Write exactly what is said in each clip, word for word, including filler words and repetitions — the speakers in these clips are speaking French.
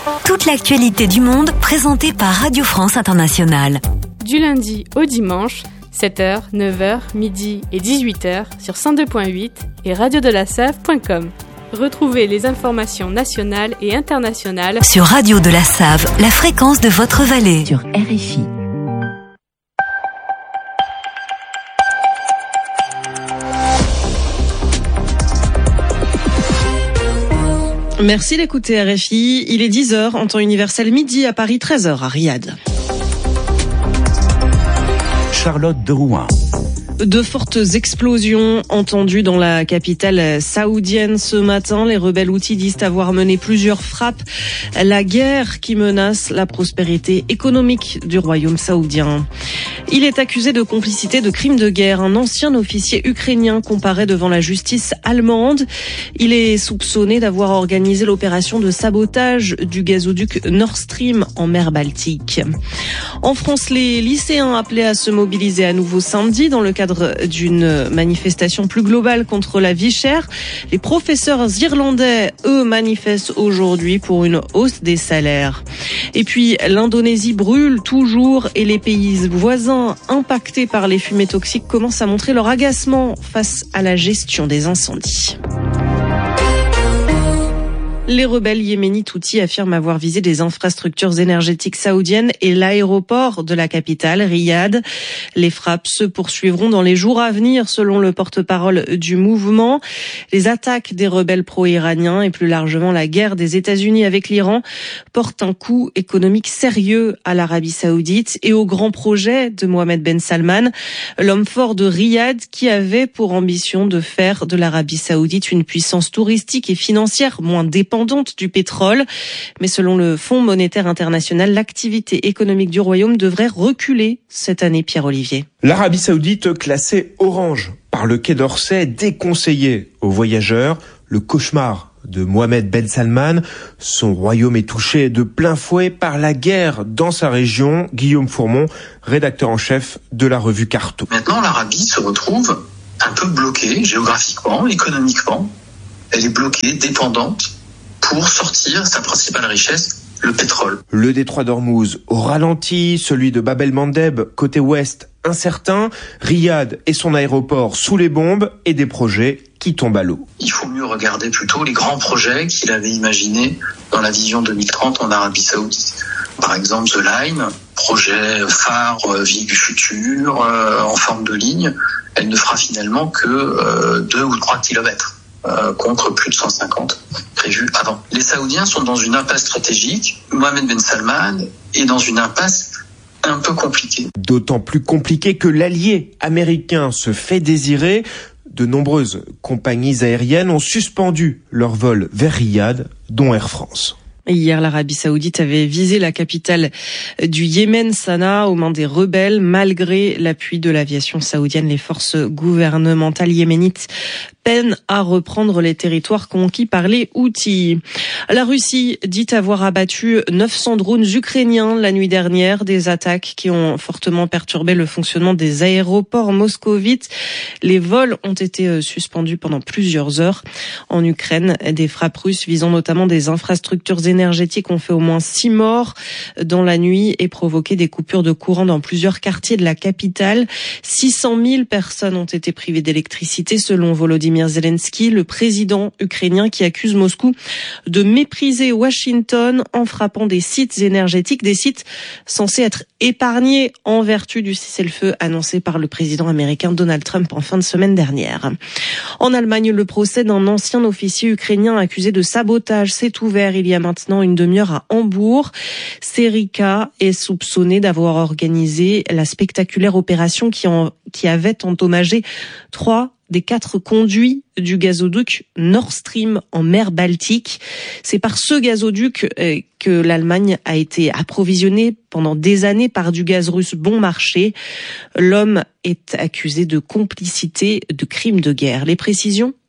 Toute l'actualité du monde présentée par Radio France Internationale. Du lundi au dimanche, sept heures, neuf heures, midi et dix-huit heures sur cent deux point huit et radio de la save point com. Retrouvez les informations nationales et internationales sur Radio de la Save, la fréquence de votre vallée. Sur R F I. Merci d'écouter R F I. Il est dix heures en temps universel, midi à Paris, treize heures à Riyad. Charlotte de Rouen. De fortes explosions entendues dans la capitale saoudienne ce matin. Les rebelles houthis disent avoir mené plusieurs frappes. La guerre qui menace la prospérité économique du royaume saoudien. Il est accusé de complicité de crimes de guerre. Un ancien officier ukrainien comparaît devant la justice allemande. Il est soupçonné d'avoir organisé l'opération de sabotage du gazoduc Nord Stream en mer Baltique. En France, les lycéens appelés à se mobiliser à nouveau samedi dans le cadre d'une manifestation plus globale contre la vie chère. Les professeurs irlandais, eux, manifestent aujourd'hui pour une hausse des salaires. Et puis, l'Indonésie brûle toujours et les pays voisins impactés par les fumées toxiques commencent à montrer leur agacement face à la gestion des incendies. Les rebelles yéménites houthis affirment avoir visé des infrastructures énergétiques saoudiennes et l'aéroport de la capitale, Riyad. Les frappes se poursuivront dans les jours à venir, selon le porte-parole du mouvement. Les attaques des rebelles pro-iraniens et plus largement la guerre des États-Unis avec l'Iran portent un coup économique sérieux à l'Arabie saoudite et au grand projet de Mohammed Ben Salman, l'homme fort de Riyad qui avait pour ambition de faire de l'Arabie saoudite une puissance touristique et financière moins dépendante du pétrole. Mais selon le Fonds monétaire international, l'activité économique du royaume devrait reculer cette année, Pierre-Olivier. L'Arabie saoudite classée orange par le Quai d'Orsay, déconseillée aux voyageurs. Le cauchemar de Mohammed Ben Salman. Son royaume est touché de plein fouet par la guerre dans sa région. Guillaume Fourmont, rédacteur en chef de la revue Carto. Maintenant, l'Arabie se retrouve un peu bloquée géographiquement, économiquement. Elle est bloquée, dépendante pour sortir sa principale richesse, le pétrole. Le détroit d'Ormuz au ralenti, celui de Bab el-Mandeb côté ouest incertain, Riyad et son aéroport sous les bombes et des projets qui tombent à l'eau. Il faut mieux regarder plutôt les grands projets qu'il avait imaginés dans la vision deux mille trente en Arabie Saoudite. Par exemple, The Line, projet phare, euh, ville du futur, euh, en forme de ligne. Elle ne fera finalement que euh, deux ou trois kilomètres. Euh, contre plus de cent cinquante prévus avant. Les Saoudiens sont dans une impasse stratégique. Mohammed Ben Salman est dans une impasse un peu compliquée. D'autant plus compliquée que l'allié américain se fait désirer. De nombreuses compagnies aériennes ont suspendu leur vol vers Riyad, dont Air France. Hier, l'Arabie Saoudite avait visé la capitale du Yémen, Sanaa, aux mains des rebelles. Malgré l'appui de l'aviation saoudienne, les forces gouvernementales yéménites peinent à reprendre les territoires conquis par les Houthis. La Russie dit avoir abattu neuf cents drones ukrainiens la nuit dernière, des attaques qui ont fortement perturbé le fonctionnement des aéroports moscovites. Les vols ont été suspendus pendant plusieurs heures. En Ukraine, des frappes russes visant notamment des infrastructures énergétiques ont fait au moins six morts dans la nuit et provoqué des coupures de courant dans plusieurs quartiers de la capitale. six cent mille personnes ont été privées d'électricité selon Volodymyr Zelensky, le président ukrainien qui accuse Moscou de mépriser Washington en frappant des sites énergétiques, des sites censés être épargnés en vertu du cessez-le-feu annoncé par le président américain Donald Trump en fin de semaine dernière. En Allemagne, le procès d'un ancien officier ukrainien accusé de sabotage s'est ouvert il y a maintenant une demi-heure à Hambourg. Serica est soupçonné d'avoir organisé la spectaculaire opération qui, en, qui avait endommagé trois des quatre conduits du gazoduc Nord Stream en mer Baltique. C'est par ce gazoduc que l'Allemagne a été approvisionnée pendant des années par du gaz russe bon marché. L'homme est accusé de complicité de crimes de guerre. Les précisions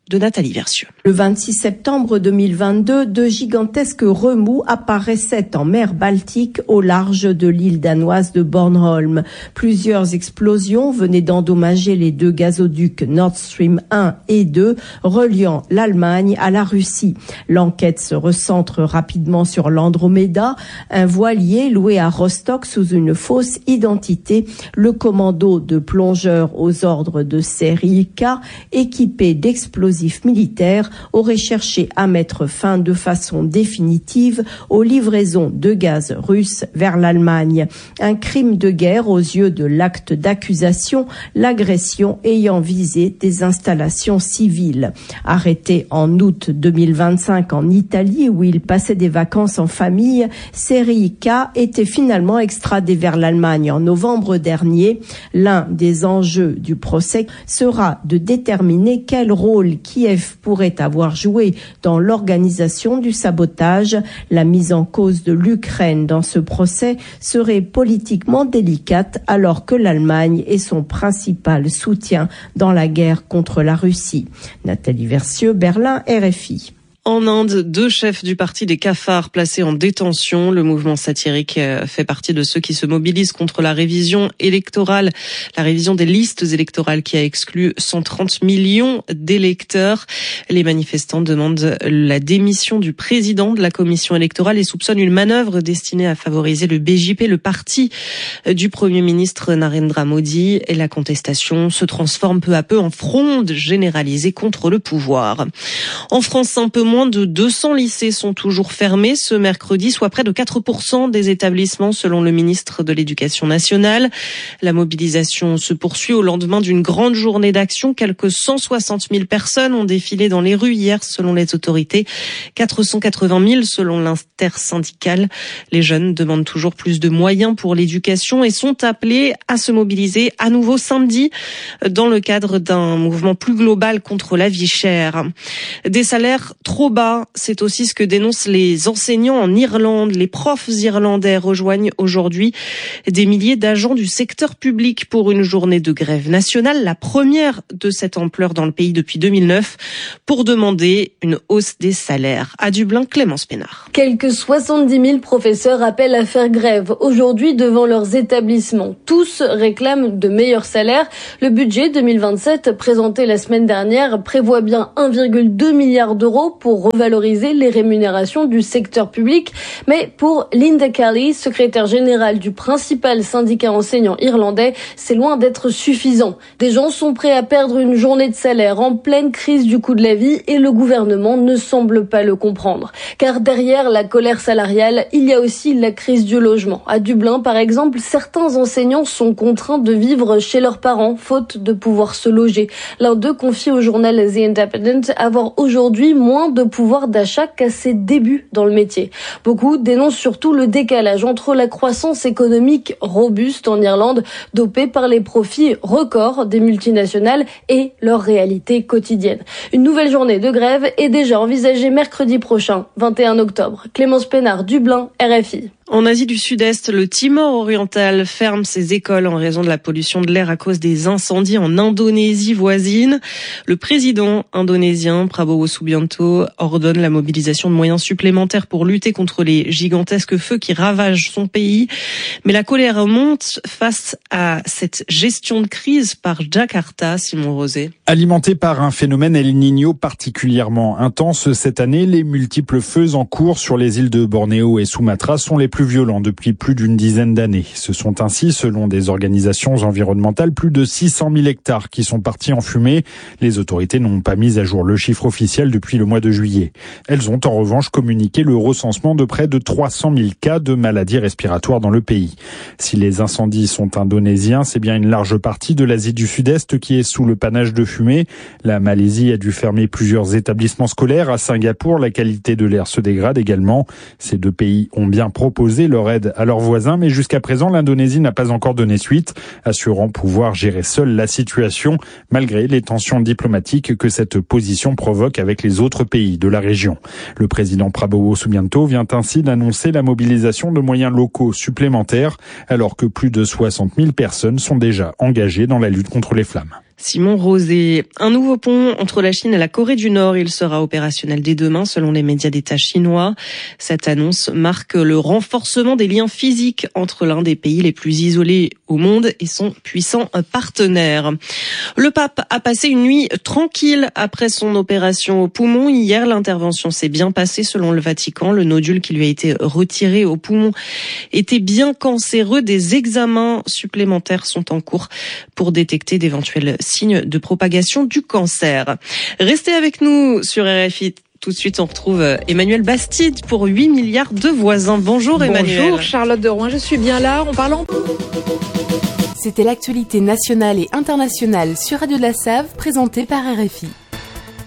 de Nathalie Versieux. Le vingt-six septembre deux mille vingt-deux, de gigantesques remous apparaissaient en mer Baltique au large de l'île danoise de Bornholm. Plusieurs explosions venaient d'endommager les deux gazoducs Nord Stream un et deux reliant l'Allemagne à la Russie. L'enquête se recentre rapidement sur l'Andromeda, un voilier loué à Rostock sous une fausse identité. Le commando de plongeurs aux ordres de série K, équipé d'explosifs militaires, aurait cherché à mettre fin de façon définitive aux livraisons de gaz russe vers l'Allemagne. Un crime de guerre aux yeux de l'acte d'accusation, l'agression ayant visé des installations civiles. Arrêté en août deux mille vingt-cinq en Italie où il passait des vacances en famille, Série K était finalement extradé vers l'Allemagne en novembre dernier. L'un des enjeux du procès sera de déterminer quel rôle Kiev pourrait avoir joué dans l'organisation du sabotage. La mise en cause de l'Ukraine dans ce procès serait politiquement délicate alors que l'Allemagne est son principal soutien dans la guerre contre la Russie. Nathalie Versieux, Berlin, R F I. En Inde, deux chefs du parti des cafards placés en détention. Le mouvement satirique fait partie de ceux qui se mobilisent contre la révision électorale, la révision des listes électorales qui a exclu cent trente millions d'électeurs. Les manifestants demandent la démission du président de la commission électorale et soupçonnent une manœuvre destinée à favoriser le B J P, le parti du Premier ministre Narendra Modi. Et la contestation se transforme peu à peu en fronde généralisée contre le pouvoir. En France, un peu moins de deux cents lycées sont toujours fermés ce mercredi, soit près de quatre pour cent des établissements selon le ministre de l'Éducation nationale. La mobilisation se poursuit au lendemain d'une grande journée d'action. Quelques cent soixante mille personnes ont défilé dans les rues hier selon les autorités, quatre cent quatre-vingt mille selon l'intersyndicale. Les jeunes demandent toujours plus de moyens pour l'éducation et sont appelés à se mobiliser à nouveau samedi dans le cadre d'un mouvement plus global contre la vie chère. Des salaires trop bas, c'est aussi ce que dénoncent les enseignants en Irlande. Les profs irlandais rejoignent aujourd'hui des milliers d'agents du secteur public pour une journée de grève nationale, la première de cette ampleur dans le pays depuis deux mille neuf, pour demander une hausse des salaires. À Dublin, Clémence Pénard. Quelques soixante-dix mille professeurs appellent à faire grève aujourd'hui devant leurs établissements. Tous réclament de meilleurs salaires. Le budget deux mille vingt-sept présenté la semaine dernière prévoit bien un virgule deux milliard d'euros pour revaloriser les rémunérations du secteur public. Mais pour Linda Kelly, secrétaire générale du principal syndicat enseignant irlandais, c'est loin d'être suffisant. Des gens sont prêts à perdre une journée de salaire en pleine crise du coût de la vie et le gouvernement ne semble pas le comprendre. Car derrière la colère salariale, il y a aussi la crise du logement. À Dublin, par exemple, certains enseignants sont contraints de vivre chez leurs parents, faute de pouvoir se loger. L'un d'eux confie au journal The Independent avoir aujourd'hui moins de pouvoir d'achat qu'à ses débuts dans le métier. Beaucoup dénoncent surtout le décalage entre la croissance économique robuste en Irlande, dopée par les profits records des multinationales, et leur réalité quotidienne. Une nouvelle journée de grève est déjà envisagée mercredi prochain, vingt et un octobre. Clémence Pénard, Dublin, R F I. En Asie du Sud-Est, le Timor oriental ferme ses écoles en raison de la pollution de l'air à cause des incendies en Indonésie voisine. Le président indonésien Prabowo Subianto ordonne la mobilisation de moyens supplémentaires pour lutter contre les gigantesques feux qui ravagent son pays. Mais la colère monte face à cette gestion de crise par Jakarta, Simon Rosé. Alimenté par un phénomène El Niño particulièrement intense cette année, les multiples feux en cours sur les îles de Bornéo et Sumatra sont les plus violents depuis plus d'une dizaine d'années. Ce sont ainsi, selon des organisations environnementales, plus de six cent mille hectares qui sont partis en fumée. Les autorités n'ont pas mis à jour le chiffre officiel depuis le mois de juillet. Elles ont en revanche communiqué le recensement de près de trois cent mille cas de maladies respiratoires dans le pays. Si les incendies sont indonésiens, c'est bien une large partie de l'Asie du Sud-Est qui est sous le panache de fumée. La Malaisie a dû fermer plusieurs établissements scolaires. À Singapour, la qualité de l'air se dégrade également. Ces deux pays ont bien proposé leur aide à leurs voisins, mais jusqu'à présent, l'Indonésie n'a pas encore donné suite, assurant pouvoir gérer seule la situation, malgré les tensions diplomatiques que cette position provoque avec les autres pays de la région. Le président Prabowo Subianto vient ainsi d'annoncer la mobilisation de moyens locaux supplémentaires, alors que plus de soixante mille personnes sont déjà engagées dans la lutte contre les flammes. Simon Rosé. Un nouveau pont entre la Chine et la Corée du Nord. Il sera opérationnel dès demain selon les médias d'État chinois. Cette annonce marque le renforcement des liens physiques entre l'un des pays les plus isolés au monde et son puissant partenaire. Le pape a passé une nuit tranquille après son opération au poumon. Hier, l'intervention s'est bien passée selon le Vatican. Le nodule qui lui a été retiré au poumon était bien cancéreux. Des examens supplémentaires sont en cours pour détecter d'éventuels signes de propagation du cancer. Restez avec nous sur R F I. Tout de suite, on retrouve Emmanuel Bastide pour huit milliards de voisins. Bonjour Emmanuel. Bonjour Charlotte de Rouen, je suis bien là en parlant. C'était l'actualité nationale et internationale sur Radio de la Save, présentée par R F I.